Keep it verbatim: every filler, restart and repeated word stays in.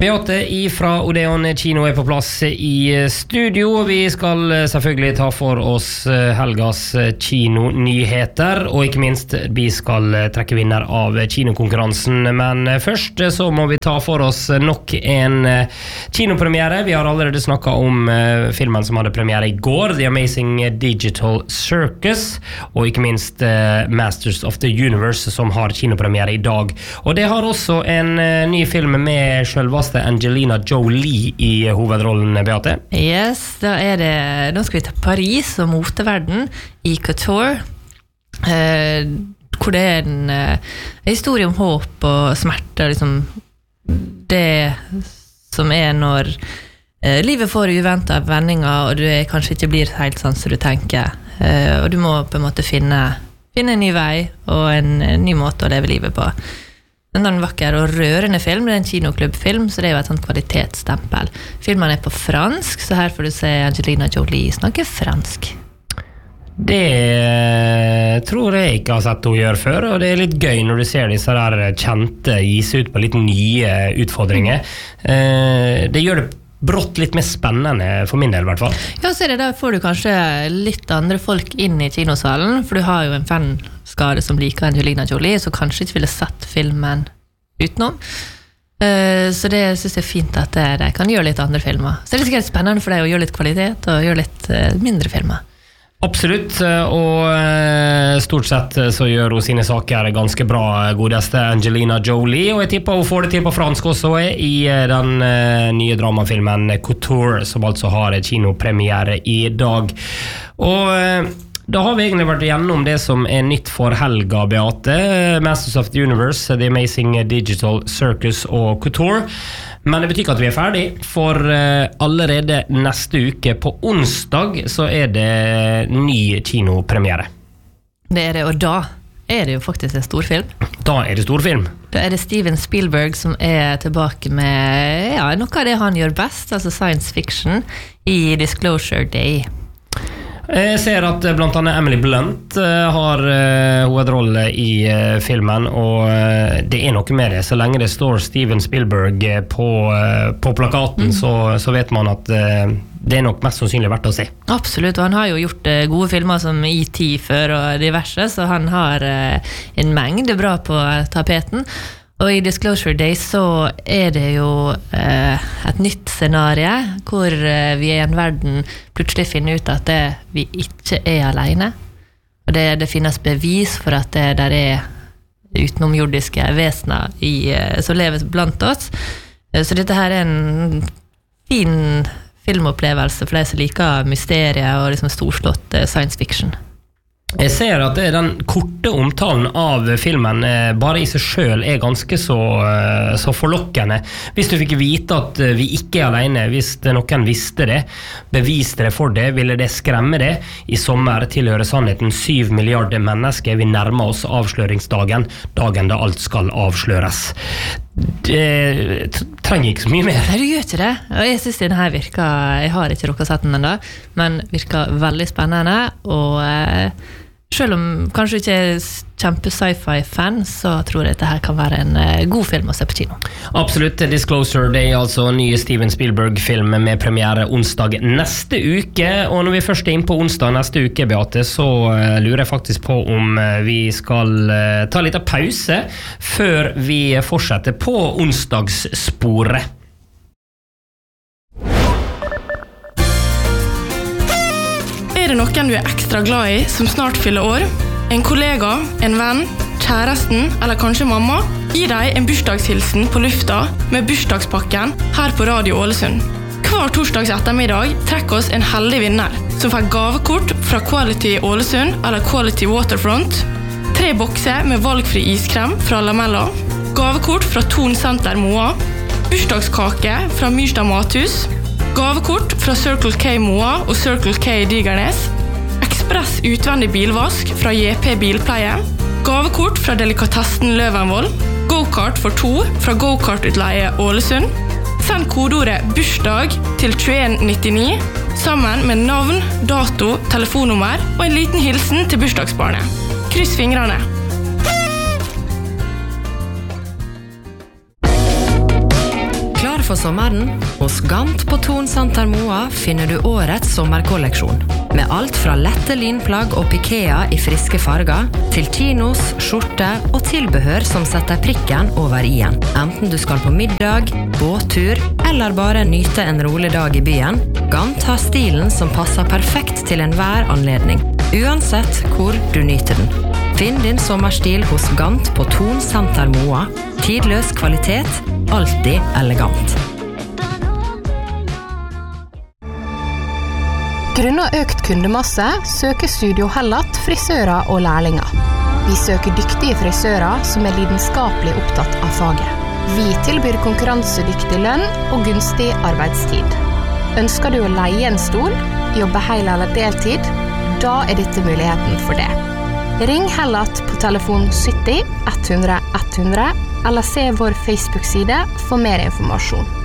Beate ifra Odeon Kino er på plass i studio. Vi skal selvfølgelig ta for oss helgas kinonyheter, og ikke minst vi skal trekke vinner av kinokonkurransen. Men først så må vi ta for oss nok en kinopremiere. Vi har allerede snakket om filmen som hadde premiere i går, The Amazing Digital Circus, og ikke minst Masters of the Universe, som har kinopremiere i dag. Og det har også en ny film med selveste Angelina Jolie i hovedrollen, Beate. Yes, da er det, nå skal vi til Paris og moteverden i Couture, eh, hvor det er en, en historie om håp og smerte, liksom det som er når eh, livet får uventet vendinger, og du er, kanskje ikke blir helt sånn som du tenker, eh, og du må på en måte finne, finne en ny vei og en, en ny måte å leve livet på. Det er en vakker og rørende film, det er en kinoklubbfilm, så det er jo et sånt kvalitetsstempel. Filmen er på fransk, så her får du se Angelina Jolie snakke fransk. Det tror jeg ikke har sett henne gjøre før, og det er litt gøy når du ser disse der kjente gis ut på litt nye utfordringer. Det gjør det brått litt mer spennende for min del i hvert fall. Ja, så er det, da får du kanskje litt andre folk inn i kinosalen, for du har jo en fanskare som liker Angelina Jolie, så kanskje ikke ville sett filmen utenom. Så det synes jeg er fint at de kan gjøre litt andre filmer. Så det er sikkert spennende for deg å gjøre litt kvalitet og gjøre litt mindre filmer. Absolutt, og stort sett så gjør hun sine saker ganske bra, godeste Angelina Jolie, og jeg tipper hun får det til på fransk også i den nye dramafilmen Couture, som altså har kinopremiere i dag. Og da har vi egentlig vært igjennom det som er nytt for helga, Beate. Masters of the Universe, The Amazing Digital Circus og Couture. Men det betyr ikke at vi er ferdig, for allerede neste uke på onsdag så er det ny kinopremiere. Det er det, og da er det jo faktisk en storfilm. Da er det storfilm. Da er det Steven Spielberg som er tilbake med ja, noe av det han gjør best, altså science fiction, i Disclosure Day. Jeg ser at blant annet Emily Blunt har hovedrolle i filmen, og det er noe med det. Så lenge det står Steven Spielberg på, på plakaten, mm. så, så vet man at det er nok mest sannsynlig verdt å se. Absolutt, og han har jo gjort gode filmer som E T før og diverse, så han har en mengde bra på tapeten. Og i Disclosure Day så er det jo eh, et nytt scenario hvor eh, vi i en verden plutselig finner ut at det, vi ikke er alene. Og det, det finnes bevis for at det der er utenomjordiske vesener i, eh, som lever blant oss. Eh, så dette her er en fin filmopplevelse for de som liker mysterier og liksom storslått eh, science fiction. Jeg ser at den korte omtalen av filmen bare i seg selv er ganske så, så forlokkende. Hvis du fikk vite at vi ikke er alene, hvis noen visste det, beviste det for det, ville det skremme det. I sommer tilhører sannheten syv milliarder mennesker. Vi nærmer oss avsløringsdagen, dagen da alt skal avsløres. Det trenger ikke så mye mer. Nei, du gjør ikke det. Og jeg synes denne her virker, jeg har ikke rukket sett den enda, men virker veldig spennende, og eh, selv om kanskje ikke er kjempe sci-fi-fan, så tror jeg dette her kan være en eh, god film å se på kino. Absolutt. Disclosure Day, altså nye Steven Spielberg-film med premiere onsdag neste uke. Og når vi først er inn på onsdag neste uke, Beate, så uh, lurer jeg faktisk på om uh, vi skal uh, ta litt av pause før vi fortsetter på onsdagssporet. Er det noen du er ekstra glad i som snart fyller år? En kollega, en venn, kjæresten eller kanskje mamma? Gi deg en bursdagshilsen på lufta med bursdagspakken her på Radio Ålesund. Hver torsdags ettermiddag trekker oss en heldig vinner som får gavekort fra Quality Ålesund eller Quality Waterfront, tre bokser med valgfri iskrem fra Lamella, gavekort fra Ton Center Moa, bursdagskake fra Myrstad Mathus, gavekort fra Circle K Moa og Circle K Digernes, ekspress utvendig bilvask fra J P Bilpleie, gavekort fra Delikatessen Løvenvoll, go-kart for to fra Go-kart-utleie Ålesund. Send kodeordet bursdag til tjueen nittini sammen med navn, dato, telefonnummer og en liten hilsen til bursdagsbarnet. Kryss fingrene. for sommeren? Hos Gant på Thon Santer Moa finner du årets sommerkolleksjon. Med alt fra lette linplagg og pikea i friske farger, til chinos, skjorte og tilbehør som setter prikken over i-en. Enten du skal på middag, båttur, eller bare nyte en rolig dag i byen, Gant har stilen som passer perfekt til enhver anledning, uansett hvor du nyter den. Finn din sommerstil hos Gant på Thon Santer Moa. Tidløs kvalitet, alltid elegant. Grunnet økt kundemasse søker Studio Hellat frisører og lærlinger. Vi søker dyktige frisører som er lidenskapelig opptatt av faget. Vi tilbyr konkurransedyktig lønn og gunstig arbeidstid. Ønsker du å leie en stol, jobbe hel eller deltid? Da er dette muligheten for det. Ring Hellat på telefon sytti ett hundre ett hundre eller se vår Facebook-side for mer informasjon.